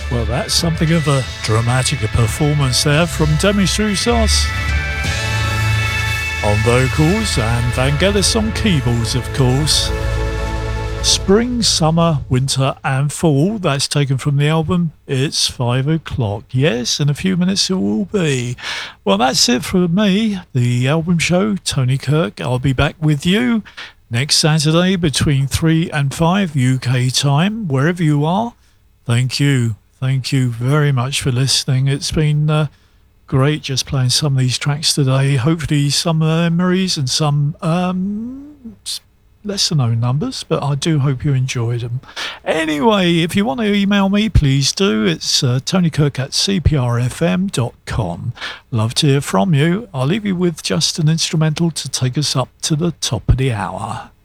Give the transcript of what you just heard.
Well, that's something of a dramatic performance there from Demis Roussos on vocals and Vangelis on keyboards, of course. Spring, summer, winter and fall, that's taken from the album It's 5 o'clock. Yes, in a few minutes it will be. Well, that's it for me, the album show, Tony Kirk. I'll be back with you next Saturday between 3 and 5 UK time, wherever you are. Thank you very much for listening. It's been great just playing some of these tracks today. Hopefully some memories and some lesser known numbers, but I do hope you enjoyed them. Anyway, if you want to email me, please do. It's tonykirk@cprfm.com. Love to hear from you. I'll leave you with just an instrumental to take us up to the top of the hour.